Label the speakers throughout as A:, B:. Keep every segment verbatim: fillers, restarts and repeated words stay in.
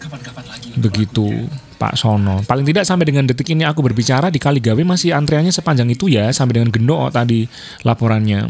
A: Begitu Pak Sono. Paling tidak sampai dengan detik ini aku berbicara di Kaligawe masih antriannya sepanjang itu ya, sampai dengan Genok tadi laporannya.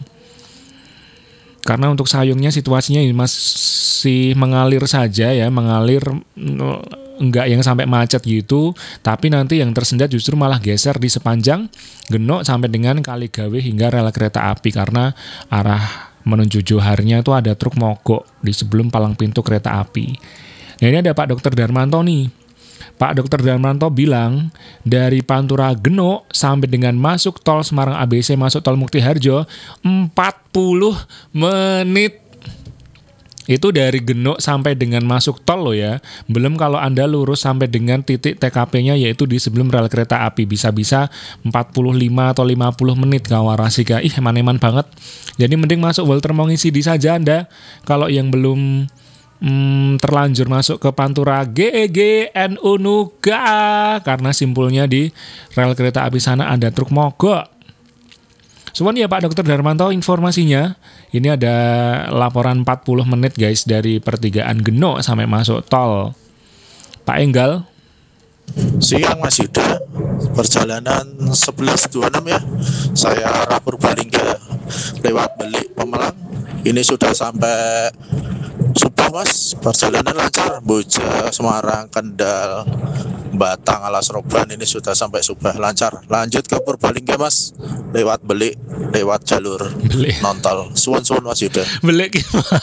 A: Karena untuk Sayungnya situasinya masih mengalir saja ya, mengalir enggak yang sampai macet gitu, tapi nanti yang tersendat justru malah geser di sepanjang Genok sampai dengan Kaligawe hingga rel kereta api, karena arah menuju Joharnya itu ada truk mogok di sebelum palang pintu kereta api. Nah ini ada Pak Dokter Darmanto nih. Pak Dokter Darmanto bilang dari Pantura Genok sampai dengan masuk tol Semarang A B C masuk tol Muktiharjo empat puluh menit. Itu dari Genok sampai dengan masuk tol loh ya. Belum kalau Anda lurus sampai dengan titik T K P-nya yaitu di sebelum rel kereta api. Bisa-bisa empat puluh lima atau lima puluh menit kawarasika. Ih eman-eman banget. Jadi mending masuk Walter Mongisidi saja Anda. Kalau yang belum hmm, terlanjur masuk ke Pantura G E G N U Nuga. Karena simpulnya di rel kereta api sana ada truk mogok. Cuman ya Pak Dokter Darmanto informasinya, ini ada laporan empat puluh menit guys dari pertigaan Genok sampai masuk tol. Pak Enggal.
B: Siang Mas Yuda, perjalanan sebelas dua puluh enam ya. Saya arah Purbalingga lewat Belik Pemalang. Ini sudah sampai Subah Mas, perjalanan lancar. Boja, Semarang, Kendal, Batang, Alas Roban ini sudah sampai Subah lancar. Lanjut ke Purbalingga Mas, lewat Belik, lewat jalur
A: Belik.
B: nontol. Suwun-suwun Mas Yuda.
A: Belik.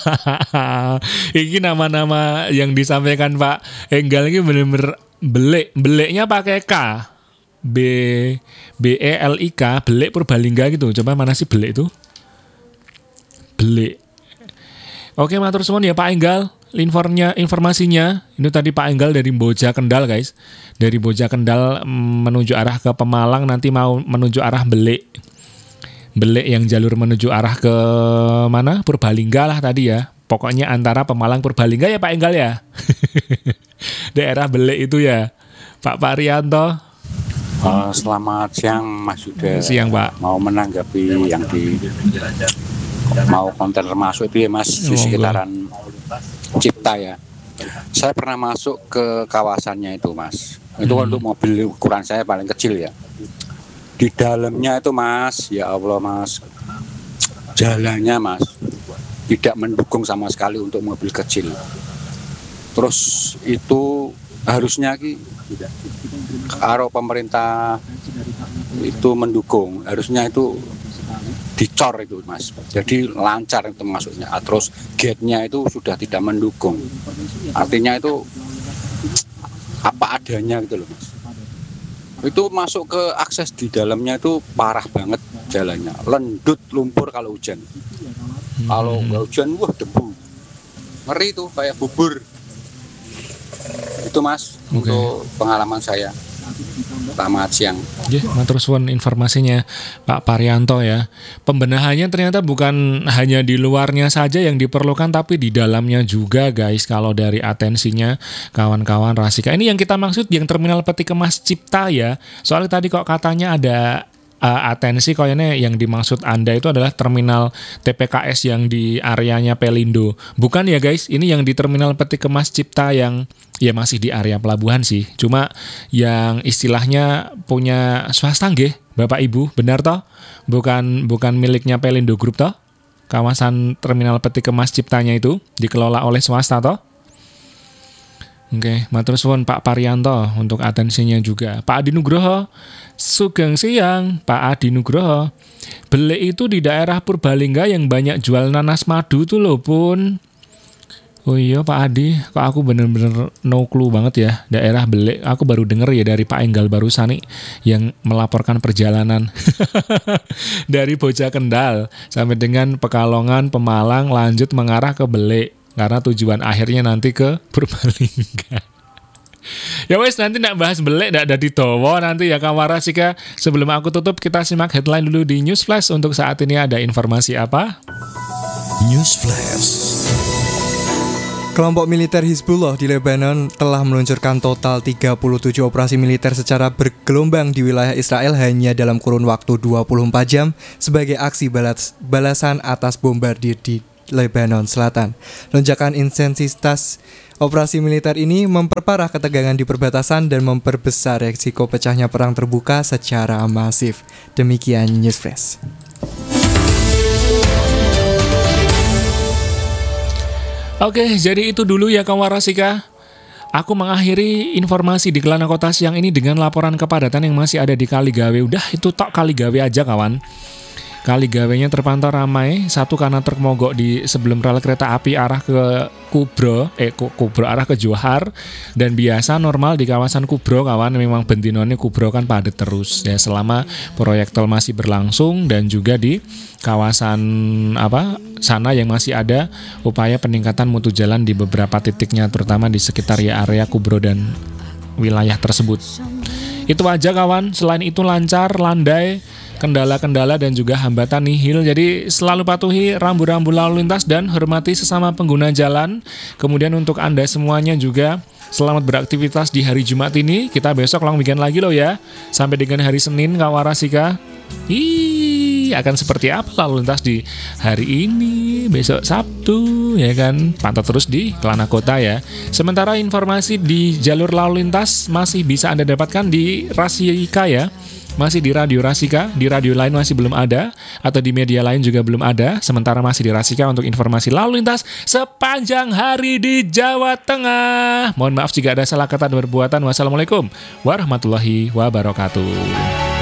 A: Ini nama-nama yang disampaikan Pak Enggal ini bener-bener Belik. Beliknya pakai K. B B E L I K, Belik Purbalingga gitu. Coba mana sih Belik itu? Belik. Oke, matur suwun ya Pak Enggal. Informnya, informasinya ini tadi Pak Enggal dari Boja Kendal guys. Dari Boja Kendal menuju arah ke Pemalang, nanti mau menuju arah Belik. Belik yang jalur menuju arah ke mana? Purbalingga lah tadi ya. Pokoknya antara Pemalang Purbalingga ya Pak Enggal ya. Daerah Belik itu ya. Pak Parianto.
C: Uh, selamat siang Mas Yuda.
A: Siang Pak.
C: Mau menanggapi yang di mau kontainer masuk itu ya Mas, di sekitaran Cipta ya. Saya pernah masuk ke kawasannya itu Mas. Itu hmm. untuk mobil ukuran saya paling kecil ya. Di dalamnya itu Mas, ya Allah Mas, jalannya Mas tidak mendukung sama sekali untuk mobil kecil. Terus itu harusnya ki karo pemerintah itu mendukung, harusnya itu dicor itu Mas, jadi lancar itu masuknya. Terus gate-nya itu sudah tidak mendukung, artinya itu apa adanya gitu loh Mas. Itu masuk ke akses di dalamnya itu parah banget jalannya, lendut lumpur kalau hujan. Hmm. Kalau nggak hujan wah debu, ngeri tuh kayak bubur. Itu Mas, okay, untuk pengalaman saya. Selamat siang.
A: Ya, matur suwun informasinya Pak Parianto ya. Pembenahannya ternyata bukan hanya di luarnya saja yang diperlukan, tapi di dalamnya juga guys. Kalau dari atensinya kawan-kawan Rasika. Ini yang kita maksud yang terminal peti kemas Cipta ya. Soalnya tadi kok katanya ada uh, atensi, kayaknya yang dimaksud Anda itu adalah terminal T P K S yang di areanya Pelindo. Bukan ya guys, ini yang di terminal peti kemas Cipta yang ya masih di area pelabuhan sih. Cuma yang istilahnya punya swasta nggih, Bapak Ibu, benar toh? Bukan bukan miliknya Pelindo Group toh? Kawasan terminal peti kemas Ciptanya itu dikelola oleh swasta toh? Oke, matur suwun Pak Parianto untuk atensinya juga. Pak Adi Nugroho, sugeng siang Pak Adi Nugroho. Belik itu di daerah Purbalingga yang banyak jual nanas madu tuh loh pun. Oh iya Pak Adi, kok aku bener-bener no clue banget ya daerah Belik. Aku baru denger ya dari Pak Enggal barusan nih yang melaporkan perjalanan dari Boja Kendal sampai dengan Pekalongan, Pemalang, lanjut mengarah ke Belik karena tujuan akhirnya nanti ke Purbalingga. Ya wes, nanti nak bahas Belik ndak ada ditowo nanti ya kawarasika. Sebelum aku tutup, kita simak headline dulu di News Flash. Untuk saat ini ada informasi apa?
D: News Flash.
E: Kelompok militer Hizbullah di Lebanon telah meluncurkan total tiga puluh tujuh operasi militer secara bergelombang di wilayah Israel hanya dalam kurun waktu dua puluh empat jam sebagai aksi balas, balasan atas bombardir di Lebanon Selatan. Lonjakan intensitas operasi militer ini memperparah ketegangan di perbatasan dan memperbesar resiko pecahnya perang terbuka secara masif. Demikian News Flash.
A: Oke, jadi itu dulu ya kawan Rasika. Aku mengakhiri informasi di Kelana Kota siang ini dengan laporan kepadatan yang masih ada di Kaligawe. Udah itu tok Kaligawe aja kawan. Kaligawenya terpantau ramai, satu karena truk mogok di sebelum rel kereta api arah ke Kubro, eh Kubro arah ke Johar, dan biasa normal di kawasan Kubro kawan, memang bentinone Kubro kan padat terus ya selama proyek tol masih berlangsung, dan juga di kawasan apa sana yang masih ada upaya peningkatan mutu jalan di beberapa titiknya, terutama di sekitar ya area Kubro dan wilayah tersebut. Itu aja kawan, selain itu lancar, landai, kendala-kendala dan juga hambatan nihil. Jadi selalu patuhi rambu-rambu lalu lintas dan hormati sesama pengguna jalan. Kemudian untuk Anda semuanya juga selamat beraktivitas di hari Jumat ini. Kita besok long weekend lagi loh ya. Sampai dengan hari Senin kawan Rasika. Ih, akan seperti apa lalu lintas di hari ini, besok Sabtu ya kan. Pantau terus di Kelana Kota ya. Sementara informasi di jalur lalu lintas masih bisa Anda dapatkan di Rasika ya. Masih di Radio Rasika, di radio lain masih belum ada, atau di media lain juga belum ada. Sementara masih di Rasika untuk informasi lalu lintas sepanjang hari di Jawa Tengah. Mohon maaf jika ada salah kata dan perbuatan. Wassalamualaikum warahmatullahi wabarakatuh.